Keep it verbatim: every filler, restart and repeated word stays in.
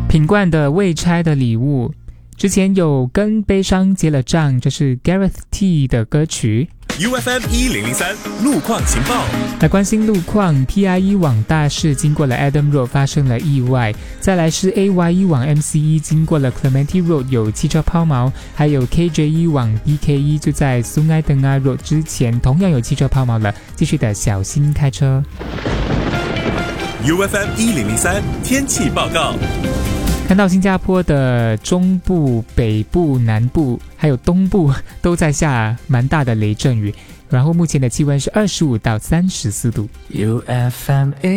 品冠的未拆的礼物，之前有跟悲伤结了账，这是 Gareth T 的歌曲。 U F M 一零零三路况情报， 来关心路况。 P I E 往大市经过了 Adam Road 发生了意外，再来是 A Y E 往 M C E 经过了 Clementi Road 有汽车抛锚，还有 K J E 往 B K E 就在 Sungai Tengah Road 之前同样有汽车抛锚了，继续的小心开车。 U F M 一零零三天气报告。 看到新加坡的中部、北部、南部还有东部都在下蛮大的雷阵雨，然后目前的气温是二十五到三十四度。 U F M